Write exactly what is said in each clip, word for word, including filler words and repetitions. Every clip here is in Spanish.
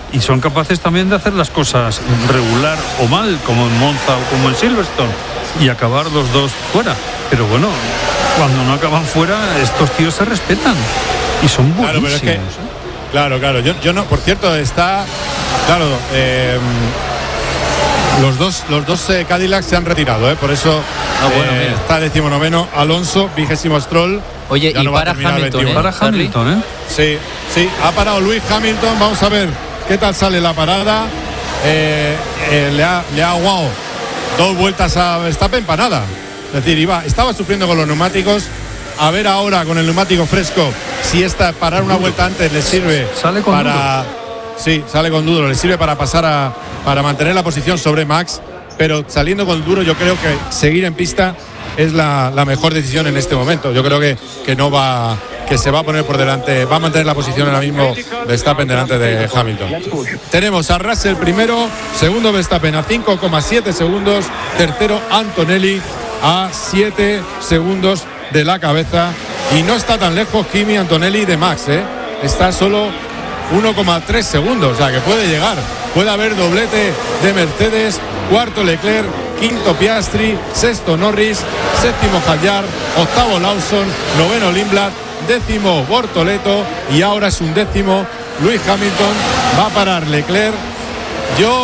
y son capaces también de hacer las cosas regular o mal, como en Monza o como en Silverstone, y acabar los dos fuera. Pero bueno, cuando no acaban fuera, estos tíos se respetan y son buenísimos. Claro, pero es que, ¿eh? claro, claro. Yo, yo no, por cierto, está, claro, eh, los dos, los dos eh, Cadillacs se han retirado, ¿eh? Por eso ah, bueno, eh, está decimonoveno Alonso, vigésimo Stroll. Oye, ya y no para Hamilton, ¿eh? Para Hamilton, ¿eh? Sí, sí, ha parado Lewis Hamilton. Vamos a ver qué tal sale la parada. Eh, eh, le ha, le ha aguado dos vueltas a Verstappen para nada. Es decir, iba, estaba sufriendo con los neumáticos. A ver ahora con el neumático fresco si esta parar una vuelta antes le sirve sale con para duro. Sí, sale con duro, le sirve para pasar a para mantener la posición sobre Max, pero saliendo con duro yo creo que seguir en pista es la, la mejor decisión en este momento. Yo creo que, que no va que se va a poner por delante, va a mantener la posición ahora mismo Verstappen delante de Hamilton. Tenemos a Russell primero, segundo Verstappen a cinco coma siete segundos, tercero Antonelli a siete segundos de la cabeza, y no está tan lejos Kimi Antonelli de Max, ¿eh? Está solo uno coma tres segundos, o sea que puede llegar, puede haber doblete de Mercedes, cuarto Leclerc, quinto Piastri, sexto Norris, séptimo Hadjar, octavo Lawson, noveno Lindblad, décimo Bortoleto y ahora es un décimo Lewis Hamilton. Va a parar Leclerc. Yo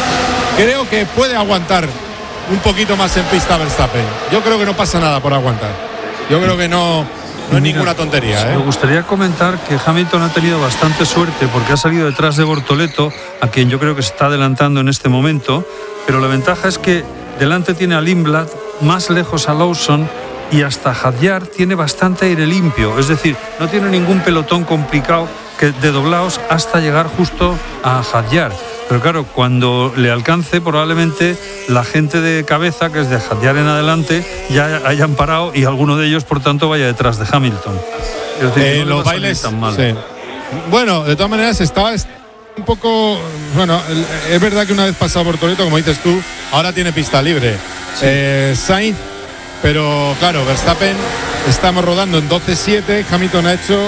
creo que puede aguantar un poquito más en pista Verstappen. Yo creo que no pasa nada por aguantar. Yo creo que no, no es Mira, ninguna tontería, ¿eh? Me gustaría comentar que Hamilton ha tenido bastante suerte porque ha salido detrás de Bortoleto, a quien yo creo que se está adelantando en este momento, pero la ventaja es que delante tiene a Lindblad, más lejos a Lawson, y hasta Hadjar tiene bastante aire limpio, es decir, no tiene ningún pelotón complicado que de doblados hasta llegar justo a Hadjar. Pero claro, cuando le alcance, probablemente la gente de cabeza, que es de Hadjar en adelante, ya hayan parado y alguno de ellos, por tanto, vaya detrás de Hamilton. Es decir, eh, no los bailes tan mal. Sí. Bueno, de todas maneras estaba un poco, bueno, es verdad que una vez pasado por Toretto, como dices tú, ahora tiene pista libre. Sí. Eh, Sainz, pero claro, Verstappen, estamos rodando en doce siete, Hamilton ha hecho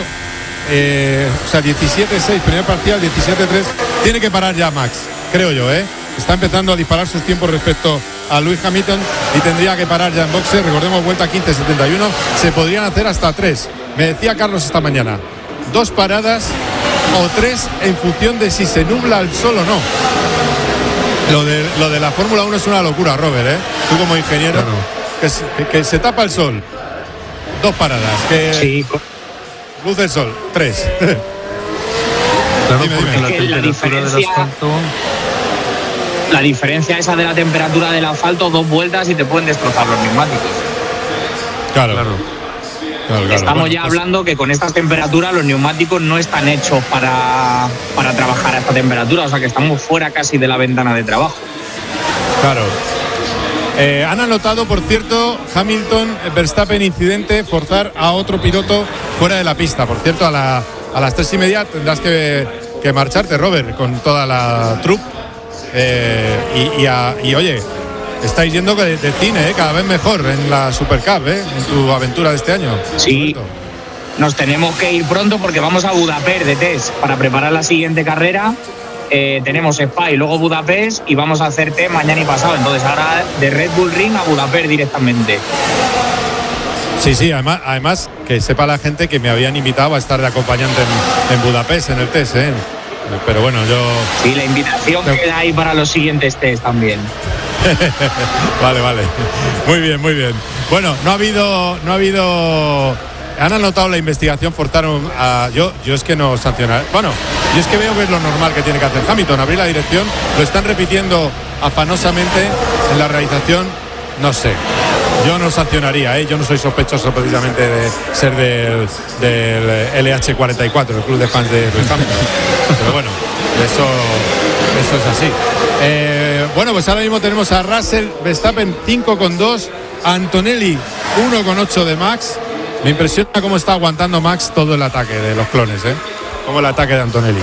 eh, o sea, diecisiete seis, primer parcial, diecisiete tres. Tiene que parar ya Max, creo yo, ¿eh? Está empezando a disparar sus tiempos respecto a Lewis Hamilton y tendría que parar ya en boxes. Recordemos, vuelta quince setenta y uno, se podrían hacer hasta tres. Me decía Carlos esta mañana, dos paradas o tres en función de si se nubla el sol o no. Lo de, lo de la Fórmula uno es una locura, Robert, ¿eh? Tú como ingeniero, claro. que, que, que se tapa el sol, dos paradas, que sí. luce el sol, tres. Claro, dime, porque dime. la Es que temperatura la diferencia, del asfalto... La diferencia esa de la temperatura del asfalto, dos vueltas y te pueden destrozar los neumáticos. Claro, claro. claro, claro. Estamos bueno, ya pues... hablando que con estas temperaturas los neumáticos no están hechos para, para trabajar a esta temperatura, o sea que estamos fuera casi de la ventana de trabajo. Claro. Eh, han anotado, por cierto, Hamilton, Verstappen, incidente, forzar a otro piloto fuera de la pista. Por cierto, a, la, a las tres y media tendrás que, que marcharte, Robert, con toda la troupe. Eh, y, y, a, y oye, estáis yendo de, de cine, eh, cada vez mejor en la Super Cup, eh, en tu aventura de este año. Sí, Roberto. Nos tenemos que ir pronto porque vamos a Budapest de test para preparar la siguiente carrera. Eh, tenemos Spa y luego Budapest y vamos a hacer test mañana y pasado. Entonces ahora de Red Bull Ring a Budapest directamente. Sí, sí, además, además que sepa la gente que me habían invitado a estar de acompañante en, en Budapest en el test, eh. Pero bueno, yo... Sí, la invitación Te... queda ahí para los siguientes test también. Vale, vale. Muy bien, muy bien. Bueno, no ha habido... No ha habido... Han anotado la investigación, forzaron a... Yo, yo es que no sancionar. Bueno, yo es que veo que es lo normal que tiene que hacer Hamilton, abrir la dirección. Lo están repitiendo afanosamente en la realización. No sé. Yo no sancionaría, ¿eh? Yo no soy sospechoso precisamente de ser del, del L H cuarenta y cuatro, el club de fans de Lewis Hamilton. Pero bueno, eso, eso es así. Eh, bueno, pues ahora mismo tenemos a Russell, Verstappen cinco coma dos, Antonelli uno coma ocho de Max. Me impresiona cómo está aguantando Max todo el ataque de los clones, ¿eh? Como el ataque de Antonelli.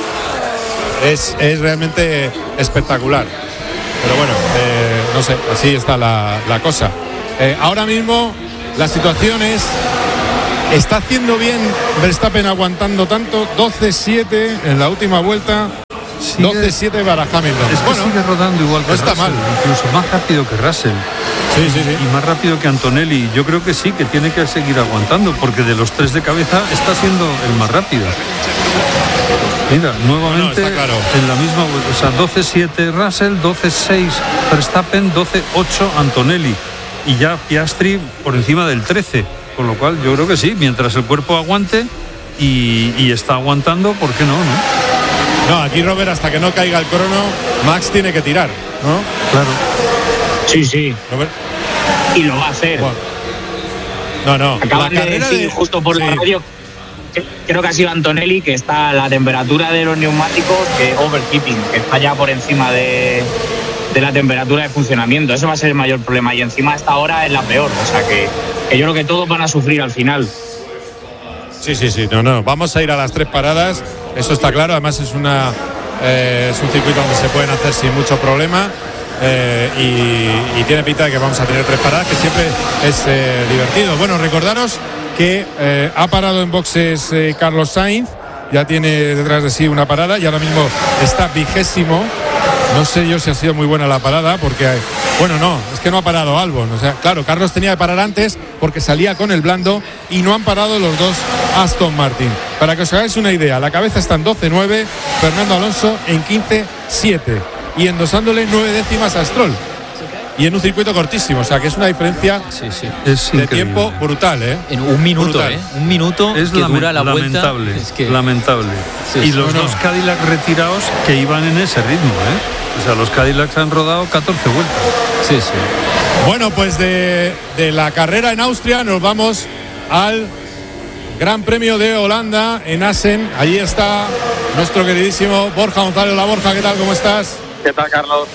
Es, es realmente espectacular. Pero bueno, eh, no sé, así está la, la cosa. Eh, ahora mismo la situación es, está haciendo bien Verstappen aguantando tanto, doce siete en la última vuelta, doce siete para Hamilton. Es que bueno, sigue rodando igual que no está Russell, mal. incluso más rápido que Russell. Sí, sí, sí. Y más rápido que Antonelli. Yo creo que sí, que tiene que seguir aguantando, porque de los tres de cabeza está siendo el más rápido. Mira, nuevamente no, no, claro. en la misma, o sea, doce siete Russell, doce seis Verstappen, doce ocho Antonelli. Y ya Piastri por encima del trece. Con lo cual yo creo que sí, mientras el cuerpo aguante y, y está aguantando, ¿por qué no, no? No, aquí Robert, hasta que no caiga el crono, Max tiene que tirar, ¿no? Claro. Sí, sí. Robert. Y lo va a hacer. Bueno. No, no. Acaban la de carrera decir de... justo por sí. la radio, que, creo que ha sido Antonelli, que está a la temperatura de los neumáticos, que overheating, que está ya por encima de, de la temperatura de funcionamiento. Ese va a ser el mayor problema. Y encima esta hora es la peor. O sea que, que yo creo que todos van a sufrir al final. Sí, sí, sí. No, no. Vamos a ir a las tres paradas. Eso está claro. Además es una eh, es un circuito donde se pueden hacer sin mucho problema. Eh, y, y tiene pinta de que vamos a tener tres paradas, que siempre es eh, divertido. Bueno, recordaros que eh, ha parado en boxes eh, Carlos Sainz, ya tiene detrás de sí una parada y ahora mismo está vigésimo. No sé yo si ha sido muy buena la parada, porque, bueno, no, es que no ha parado Albon. O sea, claro, Carlos tenía que parar antes porque salía con el blando y no han parado los dos Aston Martin. Para que os hagáis una idea, la cabeza está en doce nueve, Fernando Alonso en quince siete. Y endosándole nueve décimas a Stroll. Y en un circuito cortísimo, o sea que es una diferencia sí, sí. Es de increíble. Tiempo brutal, ¿eh? En un minuto, brutal. ¿eh? Un minuto es que dura la lamentable, vuelta. Es que... lamentable. Sí, y sí, los no, dos no. Cadillac retirados que iban en ese ritmo, ¿eh? O sea, los Cadillacs han rodado catorce vueltas. Sí, sí. Bueno, pues de, de la carrera en Austria nos vamos al Gran Premio de Holanda en Assen. Allí está nuestro queridísimo Borja González. Hola Borja, ¿qué tal? ¿Cómo estás? ¿Qué tal, Carlos?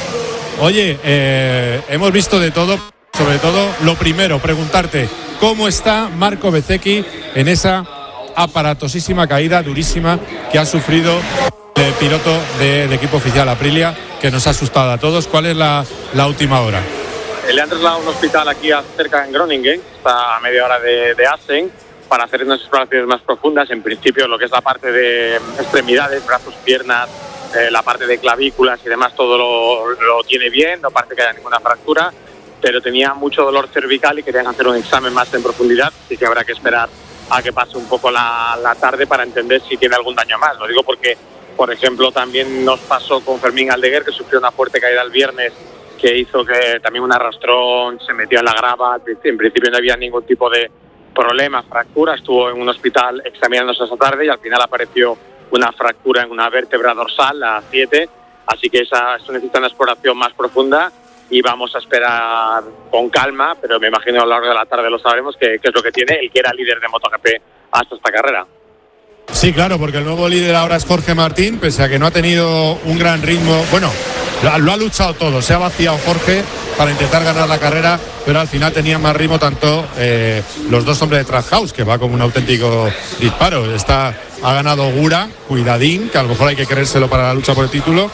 Oye, eh, hemos visto de todo, sobre todo lo primero, preguntarte cómo está Marco Bezzecchi en esa aparatosísima caída durísima que ha sufrido el piloto del equipo oficial Aprilia, que nos ha asustado a todos. ¿Cuál es la, la última hora? Le han trasladado a un hospital aquí cerca en Groningen, está a media hora de, de Assen, para hacer unas exploraciones más profundas. En principio, lo que es la parte de extremidades, brazos, piernas, eh, la parte de clavículas y demás, todo lo, lo tiene bien, no parece que haya ninguna fractura, pero tenía mucho dolor cervical y querían hacer un examen más en profundidad, así que habrá que esperar a que pase un poco la, la tarde para entender si tiene algún daño más. Lo digo porque, por ejemplo, también nos pasó con Fermín Aldeguer, que sufrió una fuerte caída el viernes, que hizo que también un arrastrón, se metió en la grava. En principio no había ningún tipo de problema, fractura. Estuvo en un hospital examinándose esa tarde y al final apareció una fractura en una vértebra dorsal, la siete. Así que esa, eso necesita una exploración más profunda y vamos a esperar con calma, pero me imagino a lo largo de la tarde lo sabremos qué es lo que tiene el que era líder de MotoGP hasta esta carrera. Sí, claro, porque el nuevo líder ahora es Jorge Martín, pese a que no ha tenido un gran ritmo. Bueno, lo, lo ha luchado todo, se ha vaciado Jorge para intentar ganar la carrera, pero al final tenía más ritmo tanto eh, los dos hombres de Trackhouse, que va como un auténtico disparo. Está, ha ganado Gura, cuidadín, que a lo mejor hay que creérselo para la lucha por el título,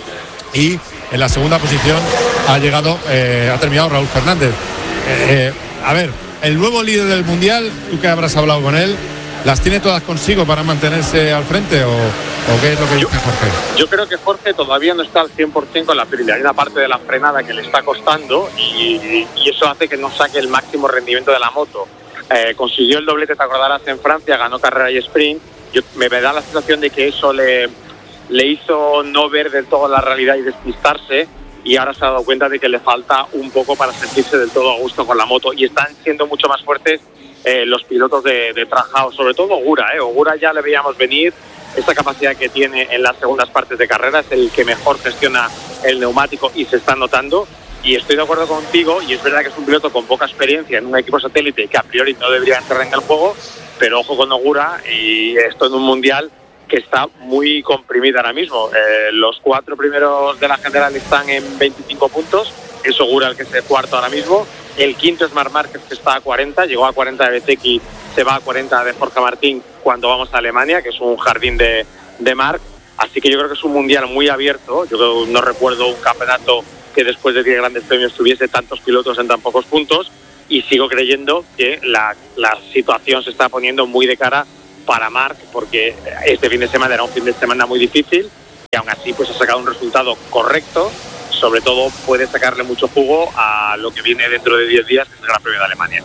y en la segunda posición ha llegado, eh, ha terminado Raúl Fernández. Eh, eh, a ver, el nuevo líder del Mundial, tú que habrás hablado con él, ¿las tiene todas consigo para mantenerse al frente o, o qué es lo que dice Jorge? Yo creo que Jorge todavía no está al cien por ciento con la Aprilia. Hay una parte de la frenada que le está costando y, y eso hace que no saque el máximo rendimiento de la moto. Eh, consiguió el doblete, te acordarás, en Francia, ganó carrera y sprint. Yo, me da la sensación de que eso le, le hizo no ver del todo la realidad y despistarse, y ahora se ha dado cuenta de que le falta un poco para sentirse del todo a gusto con la moto, y están siendo mucho más fuertes Eh, los pilotos de, de Trackhouse, sobre todo Ogura. Eh. Ogura ya le veíamos venir, esta capacidad que tiene en las segundas partes de carrera, es el que mejor gestiona el neumático y se está notando. Y estoy de acuerdo contigo, y es verdad que es un piloto con poca experiencia en un equipo satélite que a priori no debería entrar en el juego, pero ojo con Ogura, y esto en un mundial que está muy comprimido ahora mismo. Eh, los cuatro primeros de la general están en veinticinco puntos, es Ogura el que es el cuarto ahora mismo. El quinto es Marc Márquez, que está a cuarenta, llegó a cuarenta de Bezzecchi, se va a cuarenta de Jorge Martín cuando vamos a Alemania, que es un jardín de, de Marc. Así que yo creo que es un mundial muy abierto. Yo creo, no recuerdo un campeonato que después de diez grandes premios tuviese tantos pilotos en tan pocos puntos, y sigo creyendo que la, la situación se está poniendo muy de cara para Marc, porque este fin de semana era un fin de semana muy difícil. aún así pues ha sacado un resultado correcto. Sobre todo puede sacarle mucho jugo a lo que viene dentro de diez días, que es el Gran Premio de Alemania.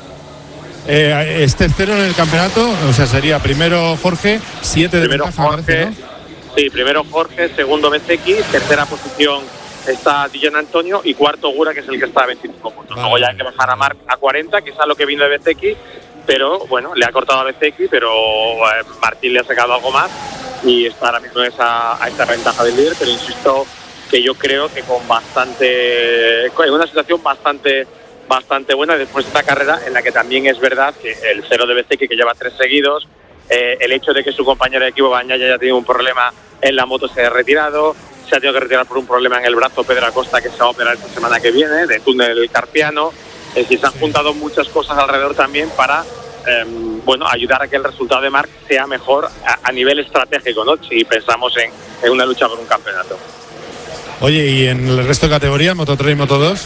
Eh, es tercero en el campeonato, o sea, sería primero Jorge, siete de primero ventaja, Jorge, parece, ¿no? Sí, primero Jorge, segundo Bezzecchi, tercera posición está Gian Antonio y cuarto Gura, que es el que está a veinticinco puntos. Vale. Luego ya hay que bajar a Marc a cuarenta, que es a lo que vino de Bezzecchi, pero bueno, le ha cortado a Bezzecchi, pero eh, Martín le ha sacado algo más y está ahora mismo esa, a esta ventaja del líder, pero insisto que yo creo que con bastante, en una situación bastante bastante buena después de esta carrera, en la que también es verdad que el cero de Bezzecchi, que lleva tres seguidos, eh, el hecho de que su compañero de equipo Bagnaia ya tiene un problema en la moto, se ha retirado, se ha tenido que retirar por un problema en el brazo Pedro Acosta, que se va a operar esta semana que viene, de túnel carpiano. Es decir, se han juntado muchas cosas alrededor también para eh, bueno, ayudar a que el resultado de Marc sea mejor a, a nivel estratégico, ¿no? Si pensamos en, en una lucha por un campeonato. Oye, ¿y en el resto de categorías, Moto tres y Moto dos?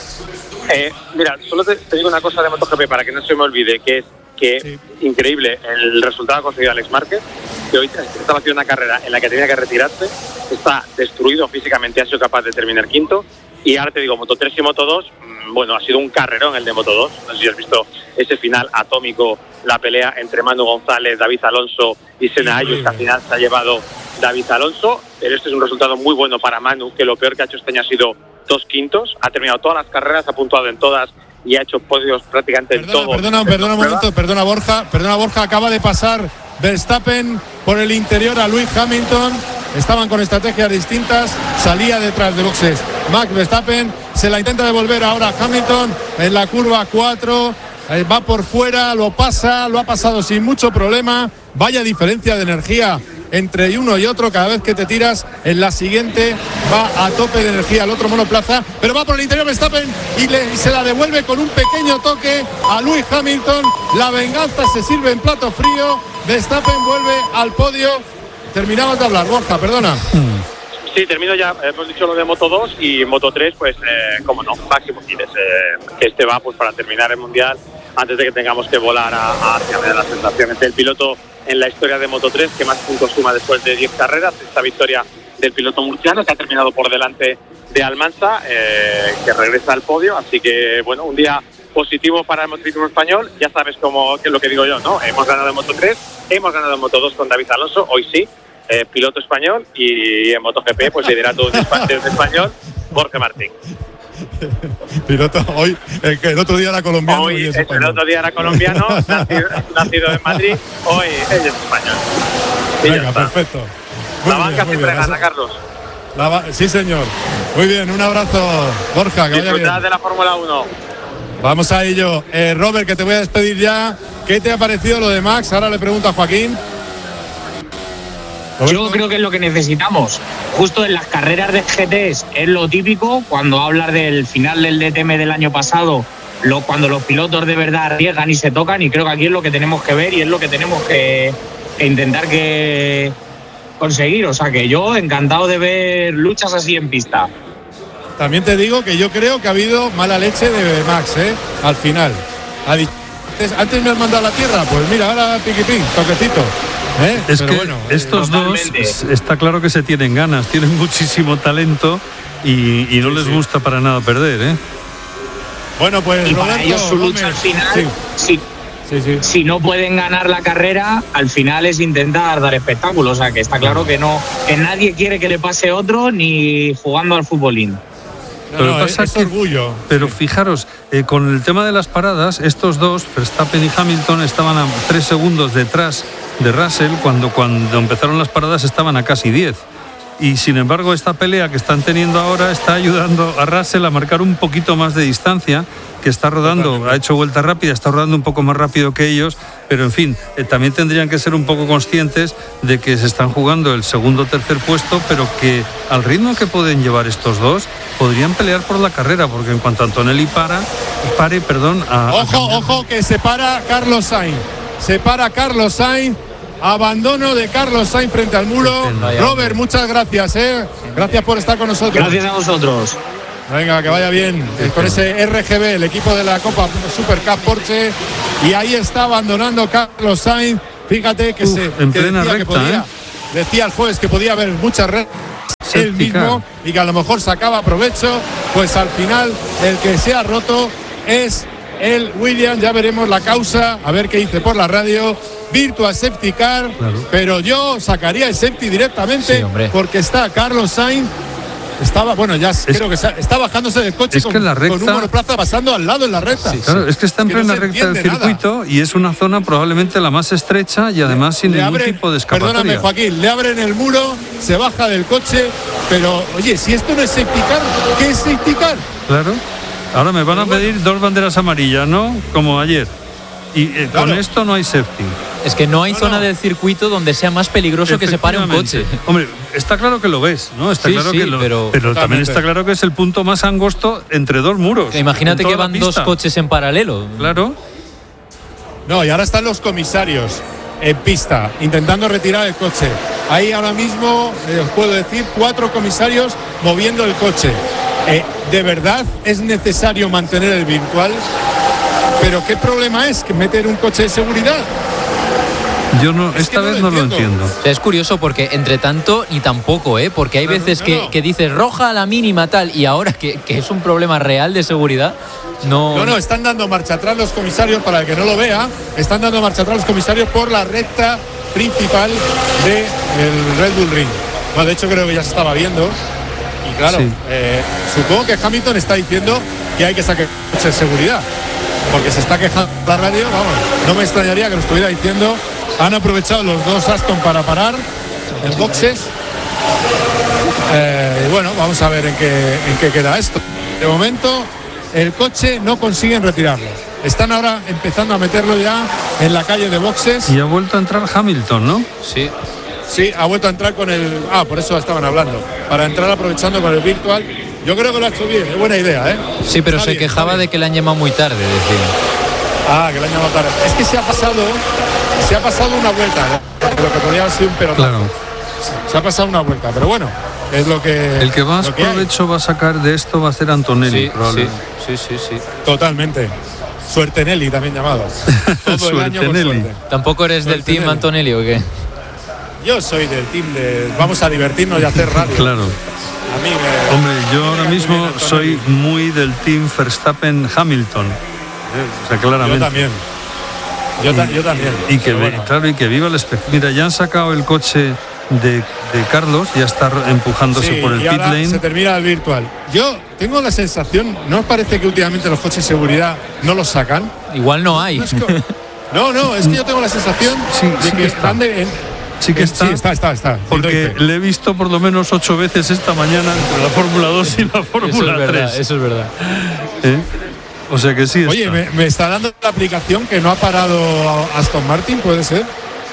Eh, mira, solo te, te digo una cosa de MotoGP para que no se me olvide, que es que sí. Increíble el resultado conseguido Alex Márquez, que hoy estaba haciendo una carrera en la que tenía que retirarse, está destruido físicamente, ha sido capaz de terminar quinto, y ahora te digo, Moto tres y Moto dos, bueno, ha sido un carrerón el de Moto dos, no sé si has visto ese final atómico, la pelea entre Manu González, David Alonso y Senna Ayus, que al final se ha llevado David Alonso, pero este es un resultado muy bueno para Manu, que lo peor que ha hecho este año ha sido dos quintos, ha terminado todas las carreras, ha puntuado en todas y ha hecho podios prácticamente perdona, en todo. Perdona, perdona un momento, perdona Borja, perdona Borja, acaba de pasar Verstappen por el interior a Lewis Hamilton, estaban con estrategias distintas, salía detrás de boxes Max Verstappen, se la intenta devolver ahora Hamilton en la curva cuatro, eh, va por fuera, lo pasa, lo ha pasado sin mucho problema, vaya diferencia de energía entre uno y otro, cada vez que te tiras en la siguiente va a tope de energía el otro monoplaza, pero va por el interior Verstappen y, le, y se la devuelve con un pequeño toque a Lewis Hamilton. La venganza se sirve en plato frío, Verstappen vuelve al podio. Terminabas de hablar, Borja, perdona. Sí, termino ya, hemos dicho lo de Moto dos y Moto tres, pues, eh, como no, Máximo Giles, eh, que este va pues para terminar el Mundial antes de que tengamos que volar a, a hacia las sensaciones del piloto en la historia de Moto tres, que más puntos suma después de diez carreras, esta victoria del piloto murciano, que ha terminado por delante de Almanza, eh, que regresa al podio, así que, bueno, un día positivo para el motociclismo español, ya sabes cómo, qué es lo que digo yo, ¿no? Hemos ganado en Moto tres, hemos ganado en Moto dos con David Alonso, hoy sí, eh, piloto español, y en MotoGP, pues liderato de español, Jorge Martín. Piloto, hoy, el, el otro día era colombiano. Hoy, hoy es el otro día era colombiano, nacido, nacido en Madrid, hoy él es español. Y venga, perfecto. Muy la banca siempre bien, gana, Carlos. La, sí, señor. Muy bien, un abrazo, Borja. Que Disfrutad vaya de la Fórmula uno. Vamos a ello. Eh, Robert, que te voy a despedir ya. ¿Qué te ha parecido lo de Max? Ahora le pregunto a Joaquín. Yo creo que es lo que necesitamos. Justo en las carreras de G Ts es lo típico, cuando hablas del final del D T M del año pasado, lo, cuando los pilotos de verdad arriesgan y se tocan, y creo que aquí es lo que tenemos que ver y es lo que tenemos que, que intentar que conseguir. O sea que yo encantado de ver luchas así en pista. También te digo que yo creo que ha habido mala leche de Max, ¿eh? Al final. Ha dicho, antes me has mandado a la tierra, pues mira, ahora piquitín, toquecito. ¿Eh? Es Pero que bueno, estos totalmente. dos está claro que se tienen ganas, tienen muchísimo talento y, y no sí, les sí. gusta para nada perder, ¿eh? Bueno, pues y Roberto, para ellos su lucha al final, sí. Si, sí, sí. si no pueden ganar la carrera, al final es intentar dar espectáculo. O sea que está claro que no, que nadie quiere que le pase otro ni jugando al futbolín. No, pero, no, pasa es, es que, orgullo. pero fijaros, eh, con el tema de las paradas, estos dos, Verstappen y Hamilton, estaban a tres segundos detrás de Russell, cuando, cuando empezaron las paradas estaban a casi diez. Y sin embargo, esta pelea que están teniendo ahora está ayudando a Russell a marcar un poquito más de distancia, que está rodando, ha hecho vuelta rápida, está rodando un poco más rápido que ellos, pero en fin, eh, también tendrían que ser un poco conscientes de que se están jugando el segundo o tercer puesto, pero que al ritmo que pueden llevar estos dos, podrían pelear por la carrera, porque en cuanto Antonelli para, pare, perdón... A, ojo, a ojo, que se para Carlos Sainz, se para Carlos Sainz, abandono de Carlos Sainz frente al muro. Robert, muchas gracias, ¿eh? Gracias por estar con nosotros. Gracias a vosotros. Venga, que vaya bien con ese R G B, el equipo de la Copa Super Cup Porsche. Y ahí está abandonando Carlos Sainz. Fíjate que Uf, se en que plena decía, recta, que podía, ¿eh? decía el jueves que podía haber muchas rectas él mismo y que a lo mejor sacaba provecho, pues al final el que se ha roto es el Williams. Ya veremos la causa, a ver qué dice por la radio. Virtual Safety Car, claro. Pero yo sacaría el safety directamente, sí, porque está Carlos Sainz. Estaba, bueno, ya es, creo que está bajándose del coche es con, que la recta, con un monoplaza pasando al lado en la recta. Sí, claro, es que está en que plena no recta del circuito nada. Y es una zona probablemente la más estrecha y además le, sin le ningún abren, tipo de escapatoria. Perdóname, Joaquín, le abren el muro, se baja del coche, pero oye, si esto no es safety car, ¿qué es safety car? Claro, ahora me van pero a pedir bueno. dos banderas amarillas, ¿no? Como ayer. Y eh, claro. Con esto no hay safety. Es que no hay no, zona no. del circuito donde sea más peligroso que se pare un coche. Hombre, está claro que lo ves, ¿no? Está sí, claro sí, que lo, pero, pero también está claro que es el punto más angosto entre dos muros. Que imagínate que van dos coches en paralelo. Claro. No, y ahora están los comisarios en pista intentando retirar el coche. Ahí ahora mismo eh, os puedo decir cuatro comisarios moviendo el coche. Eh, ¿De verdad es necesario mantener el virtual? ¿Pero qué problema es que meter un coche de seguridad? Yo no, es esta vez no lo entiendo. O sea, es curioso porque entre tanto ni tampoco, ¿eh? Porque hay veces no, no, no. Que, que dices roja a la mínima tal y ahora que, que es un problema real de seguridad, no... No, no, están dando marcha atrás los comisarios, para el que no lo vea, están dando marcha atrás los comisarios por la recta principal del Red Bull Ring. Bueno, de hecho creo que ya se estaba viendo y claro, sí. eh, supongo que Hamilton está diciendo que hay que sacar coche de seguridad. Porque se está quejando la radio, vamos, no me extrañaría que lo estuviera diciendo. Han aprovechado los dos Aston para parar en boxes. Eh, y bueno, vamos a ver en qué, en qué queda esto. De momento, el coche no consiguen retirarlo. Están ahora empezando a meterlo ya en la calle de boxes. Y ha vuelto a entrar Hamilton, ¿no? Sí. Sí, ha vuelto a entrar con el... Ah, por eso estaban hablando. Para entrar aprovechando con el virtual. Yo creo que lo ha hecho bien, es buena idea, ¿eh? Sí, pero está se bien, quejaba de que le han llamado muy tarde, decía. Ah, que le han llamado tarde. Es que se ha pasado, se ha pasado una vuelta, ¿no? Lo que podría haber sido un pelotazo. Claro. Se ha pasado una vuelta, pero bueno, es lo que... El que más que provecho hay. va a sacar de esto va a ser Antonelli, sí, probablemente. Sí, sí, sí, sí. Totalmente. Suertenelli también llamado. Todo el año con suerte. ¿Tampoco eres del team Antonelli o qué? Yo soy del team de vamos a divertirnos y hacer radio. Claro. A mí me, Hombre, yo ahora mismo soy muy del team Verstappen-Hamilton. O sea, claramente. Yo también. Yo, ta- yo también. Y que, bueno. claro, y que viva el espectáculo. Mira, ya han sacado el coche de, de Carlos, ya está empujándose sí, por el y pit lane. Se termina el virtual. Yo tengo la sensación, ¿no os parece que últimamente los coches de seguridad no los sacan? Igual no hay. No, es, co- no, no, es que yo tengo la sensación sí, de sí que, que están de, en, Sí que está, sí, está, está, está. Porque le he visto por lo menos ocho veces esta mañana entre la Fórmula dos y la Fórmula eso es tres. Verdad, eso es verdad. ¿Eh? O sea que sí está. Oye, me, me está dando la aplicación que no ha parado Aston Martin, ¿puede ser?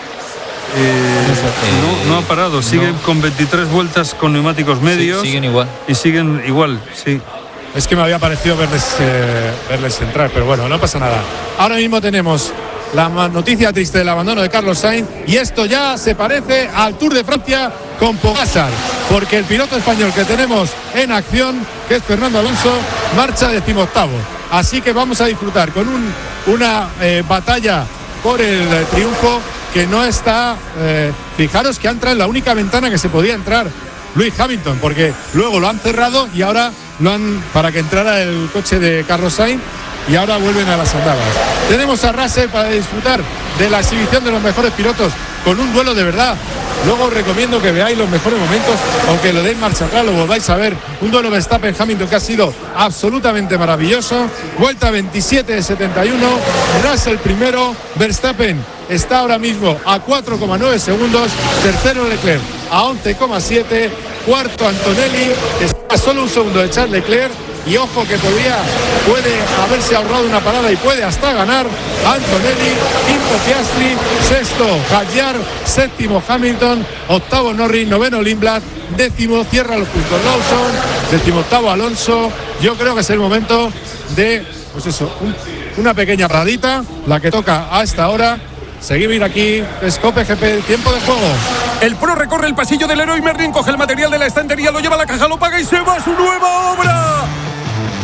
Eh, no, no ha parado, siguen no. con veintitrés vueltas con neumáticos medios. Sí, siguen igual. Y siguen igual, sí. Es que me había parecido verles, eh, verles entrar, pero bueno, no pasa nada. Ahora mismo tenemos la noticia triste del abandono de Carlos Sainz y esto ya se parece al Tour de Francia con Pogačar, porque el piloto español que tenemos en acción, que es Fernando Alonso, marcha decimoctavo. Así que vamos a disfrutar con un, una eh, batalla por el eh, triunfo que no está... Eh, fijaros que ha entrado en la única ventana que se podía entrar Lewis Hamilton, porque luego lo han cerrado y ahora lo han para que entrara el coche de Carlos Sainz y ahora vuelven a las andadas. Tenemos a Russell para disfrutar de la exhibición de los mejores pilotos con un duelo de verdad. Luego os recomiendo que veáis los mejores momentos, aunque lo deis marcha atrás, lo volváis a ver. Un duelo Verstappen-Hamilton que ha sido absolutamente maravilloso. Vuelta veintisiete de setenta y uno. Russell primero. Verstappen está ahora mismo a cuatro coma nueve segundos. Tercero Leclerc a once coma siete. Cuarto Antonelli, está a solo un segundo de Charles Leclerc. Y ojo que podría, puede haberse ahorrado una parada y puede hasta ganar Antonelli. Quinto Piastri, sexto Hadjar, séptimo Hamilton, octavo Norris, noveno Lindblad, décimo cierra los puntos Lawson, décimo octavo Alonso. Yo creo que es el momento de, pues eso, un, una pequeña paradita, la que toca a esta hora. Seguimos aquí, Scope G P, tiempo de juego. El pro recorre el pasillo del Leroy Merlin, coge el material de la estantería, lo lleva a la caja, lo paga y se va a su nueva obra.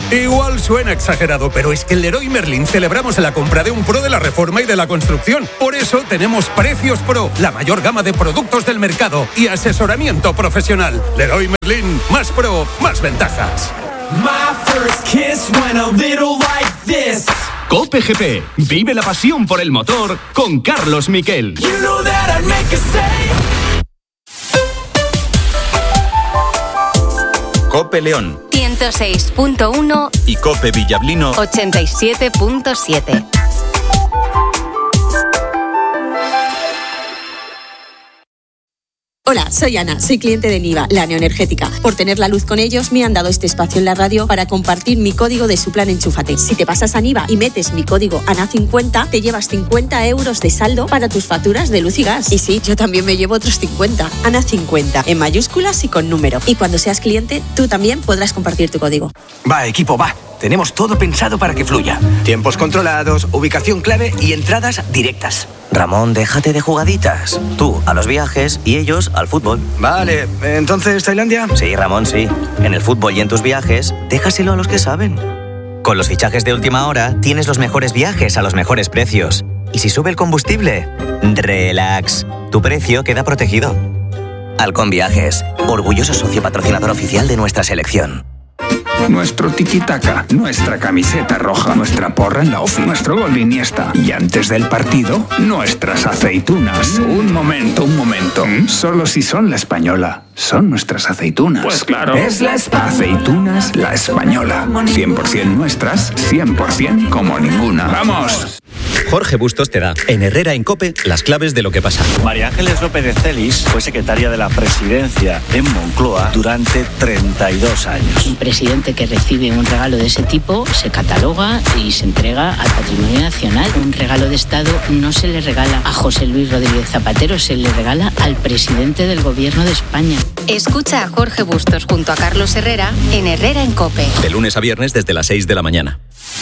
Igual suena exagerado, pero es que en Leroy Merlin celebramos la compra de un pro de la reforma y de la construcción. Por eso tenemos Precios Pro, la mayor gama de productos del mercado y asesoramiento profesional. Leroy Merlin, más pro, más ventajas. My first kiss went a little like this. COPE G P. Vive la pasión por el motor con Carlos Miquel. You know that I'd make a save. COPE León ciento seis punto uno y COPE Villablino ochenta y siete punto siete. Hola, soy Ana, soy cliente de Niva, la neoenergética. Por tener la luz con ellos, me han dado este espacio en la radio para compartir mi código de su plan Enchúfate. Si te pasas a Niva y metes mi código A N A cincuenta, te llevas cincuenta euros de saldo para tus facturas de luz y gas. Y sí, yo también me llevo otros cincuenta. A N A cincuenta, en mayúsculas y con número. Y cuando seas cliente, tú también podrás compartir tu código. Va, equipo, va. Tenemos todo pensado para que fluya. Tiempos controlados, ubicación clave y entradas directas. Ramón, déjate de jugaditas. Tú a los viajes y ellos al fútbol. Vale, ¿entonces Tailandia? Sí, Ramón, sí. En el fútbol y en tus viajes, déjaselo a los que saben. Con los fichajes de última hora, tienes los mejores viajes a los mejores precios. Y si sube el combustible, relax. Tu precio queda protegido. Halcón Viajes, orgulloso socio patrocinador oficial de nuestra selección. Nuestro tiki-taka, nuestra camiseta roja, nuestra porra en la ofi, nuestro gol de Iniesta. Y antes del partido, nuestras aceitunas. Un momento, un momento. Solo si son la española. Son nuestras aceitunas. Pues claro. Es la espa- Aceitunas La Española. cien por ciento nuestras, cien por ciento como ninguna. ¡Vamos! Jorge Bustos te da, en Herrera en COPE, las claves de lo que pasa. María Ángeles López de Celis fue secretaria de la presidencia en Moncloa durante treinta y dos años. Un presidente que recibe un regalo de ese tipo se cataloga y se entrega al patrimonio nacional. Un regalo de Estado no se le regala a José Luis Rodríguez Zapatero, se le regala al presidente del Gobierno de España. Escucha a Jorge Bustos junto a Carlos Herrera en Herrera en COPE. De lunes a viernes desde las seis de la mañana.